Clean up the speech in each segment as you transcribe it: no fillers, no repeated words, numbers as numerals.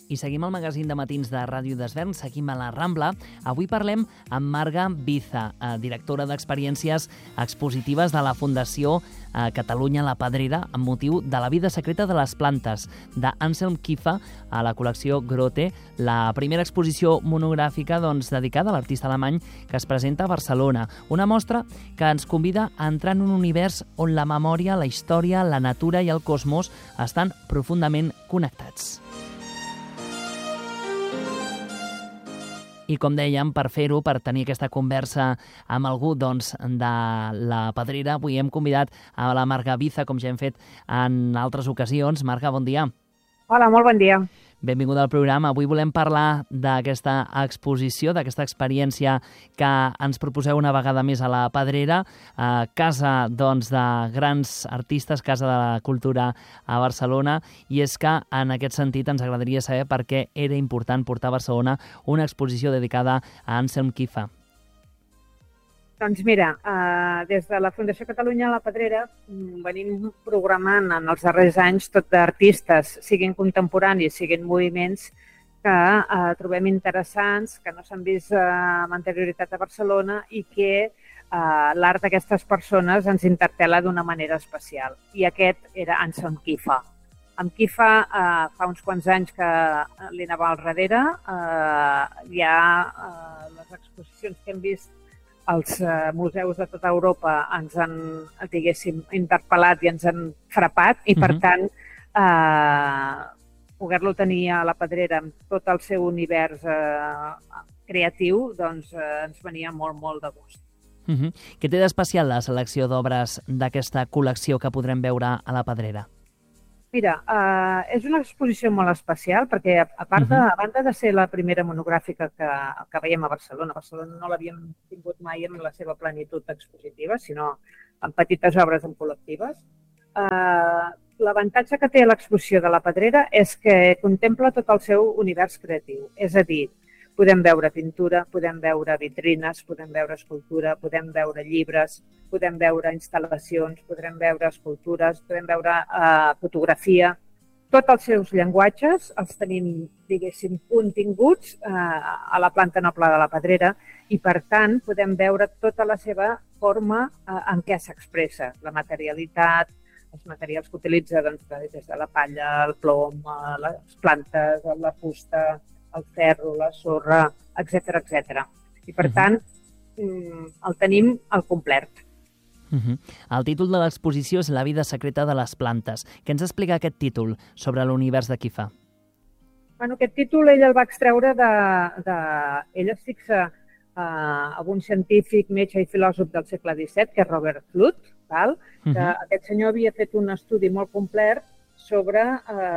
I seguim el magazín de matins de Ràdio d'Esvern, seguim a la Rambla. Avui parlem amb Marga Biza, directora d'Experiències Expositives de la Fundació Catalunya La Pedrera, amb motiu de la vida secreta de les plantes, d'Anselm Kiefer, a la col·lecció Grote, la primera exposició monogràfica dedicada a l'artista alemany que es presenta a Barcelona. Una mostra que ens convida a entrar en un univers on la memòria, la història, la natura i el cosmos estan profundament connectats. I com dèiem, per fer-ho, per tenir aquesta conversa amb algú de la Pedrera, avui hem convidat a la Marga Biza, com ja hem fet en altres ocasions. Marga, bon dia. Hola, molt bon dia. Benvinguda al programa. Avui volem parlar d'aquesta exposició, d'aquesta experiència que ens proposeu una vegada més a la Pedrera, casa de grans artistes, casa de la cultura a Barcelona, i és que en aquest sentit ens agradaria saber per què era important portar a Barcelona una exposició dedicada a Anselm Kiefer. Doncs mira, des de la Fundació Catalunya La Pedrera venim programant en els darrers anys tot d'artistes, siguin contemporanis, siguin moviments, que trobem interessants, que no s'han vist amb anterioritat a Barcelona i que l'art d'aquestes persones ens interpel·la d'una manera especial. I aquest era Anselm Kiefer. Amb Kiefer fa uns quants anys que li anava al darrere. Hi ha les exposicions que hem vist els museus de tota Europa ens han, diguéssim, interpel·lat i ens han frapat i, per tant, poder-lo tenir a la Pedrera amb tot el seu univers creatiu, doncs ens venia molt, molt de gust. Què té d'especial la selecció d'obres d'aquesta col·lecció que podrem veure a la Pedrera? Mira, és una exposició molt especial perquè, a banda de ser la primera monogràfica que veiem a Barcelona no l'havíem tingut mai en la seva plenitud expositiva, sinó en petites obres en col·lectives. L'avantatge que té l'exposició de la Pedrera és que contempla tot el seu univers creatiu. És a dir, podem veure pintura, podem veure vitrines, podem veure escultura, podem veure llibres, podem veure instal·lacions, podrem veure escultures, podem veure fotografia. Tots els seus llenguatges els tenim, diguéssim, continguts a la planta noble de la Pedrera i, per tant, podem veure tota la seva forma en què s'expressa, la materialitat, els materials que utilitza des de la palla, el plom, les plantes, la fusta, el ferro, la sorra, etc. I, per tant, el tenim al complet. El títol de l'exposició és La vida secreta de les plantes. Què ens explica aquest títol sobre l'univers de Kiefer? Aquest títol ell el va extreure ell es fixa amb un científic, metge i filòsof del segle XVII, que és Robert Fludd, que aquest senyor havia fet un estudi molt complet sobre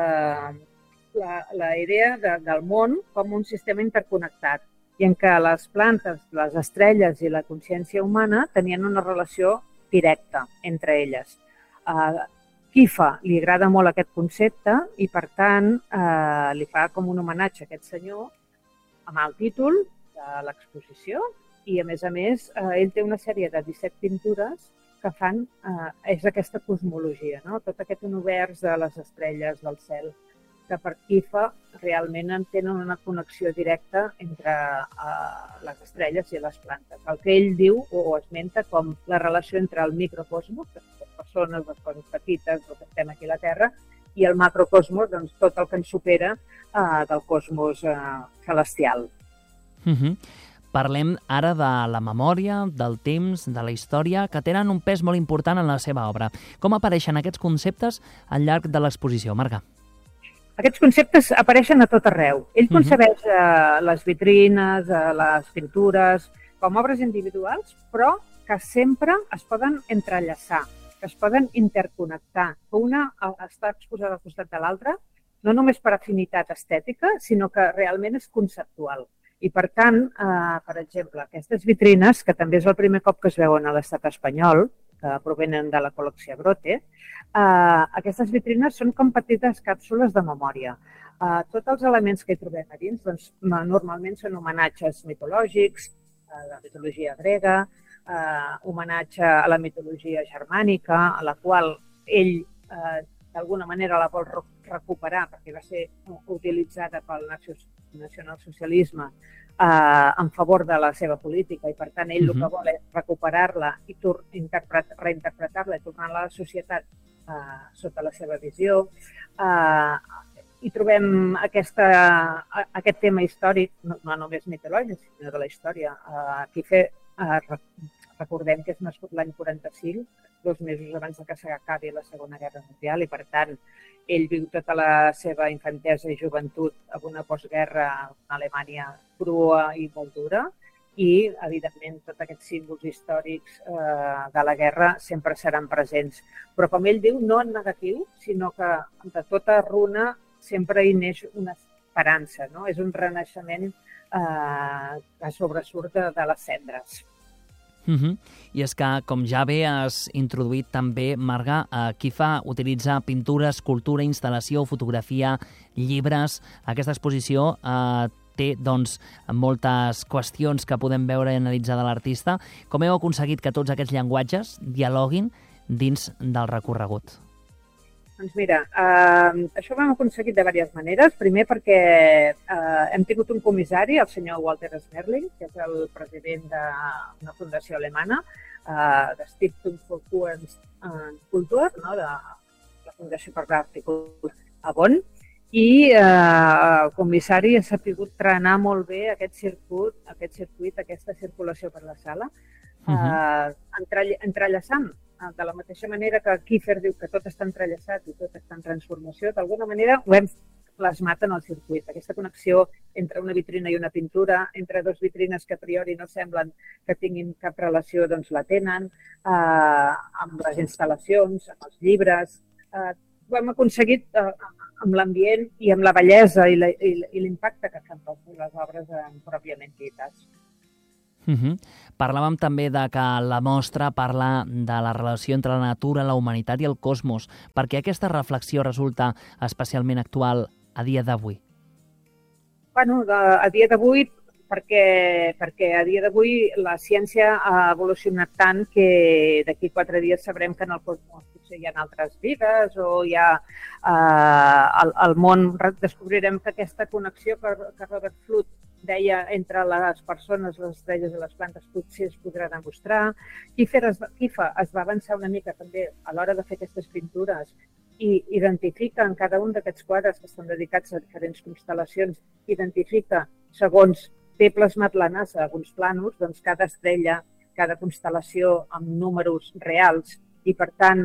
la idea del món com un sistema interconnectat i en què les plantes, les estrelles i la consciència humana tenien una relació directa entre elles. Kiefer li agrada molt aquest concepte i, per tant, li fa com un homenatge a aquest senyor amb el títol de l'exposició i, a més, ell té una sèrie de 17 pintures que fan, és aquesta cosmologia, tot aquest univers de les estrelles, del cel, que per Kiefer realment tenen una connexió directa entre les estrelles i les plantes. El que ell diu o esmenta com la relació entre el microcosmos, les persones, les coses petites, el que estem aquí a la Terra, i el macrocosmos, doncs tot el que ens supera del cosmos celestial. Parlem ara de la memòria, del temps, de la història, que tenen un pes molt important en la seva obra. Com apareixen aquests conceptes al llarg de l'exposició, Marga? Aquests conceptes apareixen a tot arreu. Ell concebeix les vitrines, les pintures, com obres individuals, però que sempre es poden entrellaçar, que es poden interconnectar, que una està exposada al costat de l'altra, no només per afinitat estètica, sinó que realment és conceptual. I, per tant, per exemple, aquestes vitrines, que també és el primer cop que es veuen a l'estat espanyol, que provenen de la col·lecció Grote, aquestes vitrines són com petites càpsules de memòria. Tots els elements que hi trobem a dins normalment són homenatges mitològics, a la mitologia grega, homenatge a la mitologia germànica, a la qual ell d'alguna manera la vol recuperar, perquè va ser utilitzada pel nacionalsocialisme en favor de la seva política, i per tant ell el que vol és recuperar-la i reinterpretar-la i tornar-la a la societat sota la seva visió. I trobem aquest tema històric, no només mitològic, sinó de la història. Kiefer, recordem que és nascut l'any 45, 2 mesos abans que s'acabi la Segona Guerra Mundial, i per tant ell viu tota la seva infantesa i joventut en una postguerra a Alemanya crua i molt dura, i evidentment tots aquests símbols històrics de la guerra sempre seran presents. Però com ell diu, no en negatiu, sinó que de tota runa sempre hi neix una esperança, no? És un renaixement que sobresurt de les cendres. I és que, com ja bé has introduït també, Marga, Kiefer utilitza pintura, escultura, instal·lació, fotografia, llibres. Aquesta exposició té doncs, moltes qüestions que podem veure i analitzar de l'artista. Com heu aconseguit que tots aquests llenguatges dialoguin dins del recorregut? Doncs mira, això ho hem aconseguit de diverses maneres. Primer perquè hem tingut un comissari, el senyor Walter Smerling, que és el president d'una fundació alemana, de Stiftung für Kunst und Kultur, de la Fundació per l'Art i Cultura a Bonn, i el comissari ha sabut trenar molt bé aquest circuit, aquesta circulació per la sala, entrellaçant. De la mateixa manera que Kiefer diu que tot està entrellaçat i tot està en transformació, d'alguna manera ho hem plasmat en el circuit. Aquesta connexió entre una vitrina i una pintura, entre dues vitrines que a priori no semblen que tinguin cap relació, doncs la tenen, amb les instal·lacions, amb els llibres. Ho hem aconseguit amb l'ambient i amb la bellesa i l'impacte que fan les obres pròpiament dites. Parlàvem també de que la mostra parla de la relació entre la natura, la humanitat i el cosmos. Per què aquesta reflexió resulta especialment actual a dia d'avui? Bueno, a dia d'avui, perquè a dia d'avui la ciència ha evolucionat tant que d'aquí 4 dies sabrem que en el cosmos potser hi ha altres vides o hi ha al món. Descobrirem que aquesta connexió que Robert Fludd deia entre les persones, les estrelles i les plantes potser es podrà demostrar. Kiefer es va avançar una mica també a l'hora de fer aquestes pintures i identifica en cada un d'aquests quadres que estan dedicats a diferents constel·lacions, identifica, segons té plasmat la NASA alguns plànols, doncs cada estrella, cada constel·lació amb números reals, i per tant,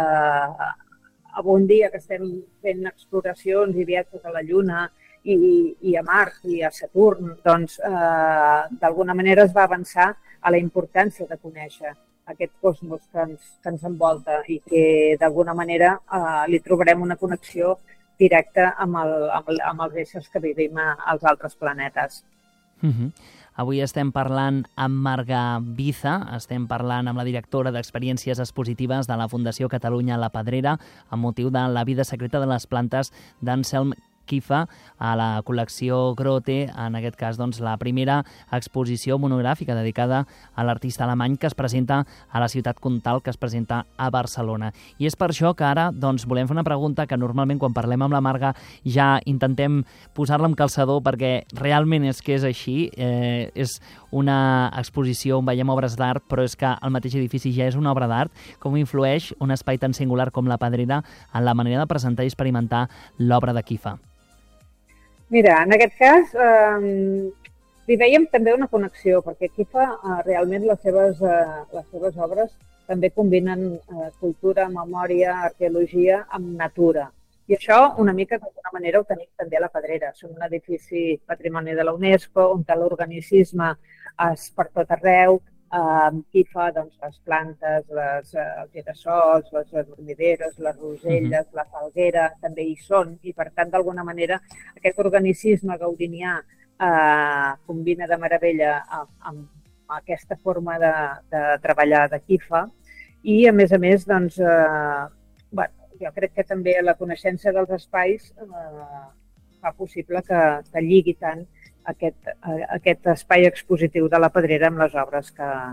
un dia que estem fent exploracions i viatges a la Lluna i a Mart i a Saturn, doncs d'alguna manera es va avançar a la importància de conèixer aquest cosmos que ens envolta i que d'alguna manera li trobarem una connexió directa amb els éssers que vivim als altres planetes. Avui estem parlant amb Marga Viza, estem parlant amb la directora d'Experiències Expositives de la Fundació Catalunya La Pedrera amb motiu de La vida secreta de les plantes d'Anselm Kiefer a la col·lecció Grote, en aquest cas doncs, la primera exposició monogràfica dedicada a l'artista alemany que es presenta a la ciutat comtal, que es presenta a Barcelona. I és per això que ara doncs, volem fer una pregunta que normalment quan parlem amb la Marga ja intentem posar-la amb calçador perquè realment és que és així. És una exposició on veiem obres d'art, però és que el mateix edifici ja és una obra d'art. Com influeix un espai tan singular com la Pedrera en la manera de presentar i experimentar l'obra de Kiefer? Mira, en aquest cas li veiem també una connexió, perquè Kiefer realment les seves obres també combinen cultura, memòria, arqueologia amb natura. I això una mica d'alguna manera ho tenim també a la Pedrera. Som un edifici patrimoni de la UNESCO, on l'organicisme és per tot arreu. Kiefer, doncs, les plantes, els girassols, les dormideres, les roselles, la falguera, també hi són. I, per tant, d'alguna manera, aquest organicisme gaudinià combina de meravella amb aquesta forma de treballar de Kiefer. I, a més, doncs, jo crec que també la coneixença dels espais fa possible que lligui tant aquest espai expositiu de la Pedrera amb les obres que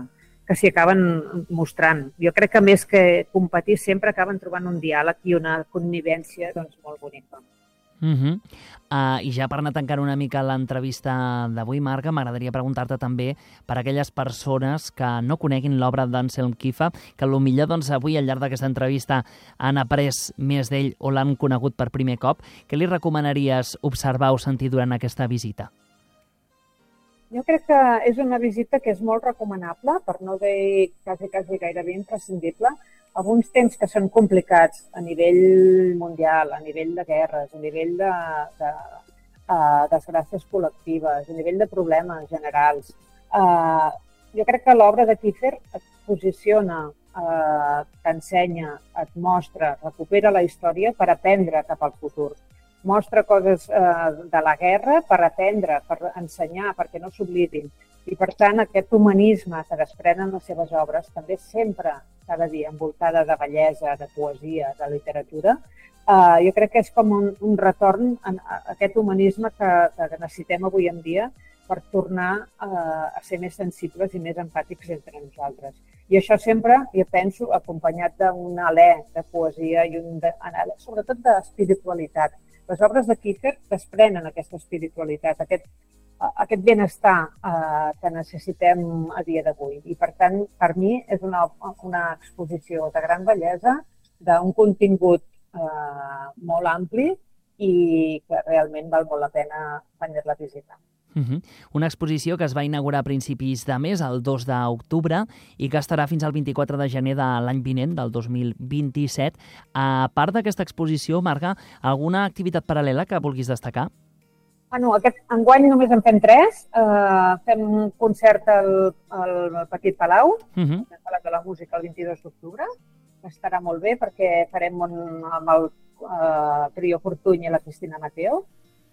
que s'hi acaben mostrant. Jo crec que més que competir sempre acaben trobant un diàleg i una connivència doncs, molt bonica. I ja per anar tancant una mica l'entrevista d'avui, Marga, m'agradaria preguntar-te també per aquelles persones que no coneguin l'obra d'Anselm Kiefer, que potser doncs, avui al llarg d'aquesta entrevista han après més d'ell o l'han conegut per primer cop. Què li recomanaries observar o sentir durant aquesta visita? Jo crec que és una visita que és molt recomanable, per no dir quasi gairebé imprescindible. Alguns temps que són complicats a nivell mundial, a nivell de guerres, a nivell de desgràcies col·lectives, a nivell de problemes generals. Jo crec que l'obra de Kiefer et posiciona, t'ensenya, et mostra, recupera la història per aprendre cap al futur. Mostra coses de la guerra per aprendre, per ensenyar, perquè no s'oblidin. I, per tant, aquest humanisme que desprenen les seves obres també sempre s'ha de dir envoltada de bellesa, de poesia, de literatura. Jo crec que és com un retorn a aquest humanisme que necessitem avui en dia per tornar a ser més sensibles i més empàtics entre nosaltres. I això sempre, jo penso, acompanyat d'un alè de poesia i sobretot d'espiritualitat. Les obres de Kiefer desprenen aquesta espiritualitat, aquest benestar que necessitem a dia d'avui. I, per tant, per mi és una exposició de gran bellesa, d'un contingut molt ampli i que realment val molt la pena venir-la a visitar. Una exposició que es va inaugurar a principis de mes, el 2 d'octubre, i que estarà fins al 24 de gener de l'any vinent, del 2027. A part d'aquesta exposició, Marga, alguna activitat paral·lela que vulguis destacar? Enguany només en fem 3. Fem un concert al Petit Palau, al Palau de la Música, el 22 d'octubre. Estarà molt bé perquè farem amb el trio Fortuny i la Cristina Mateo.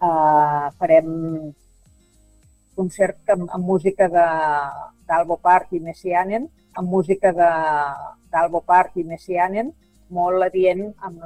Farem concert amb música d'Albo Part i Messianen, amb música d'Albo Part i Messianen, molt adient amb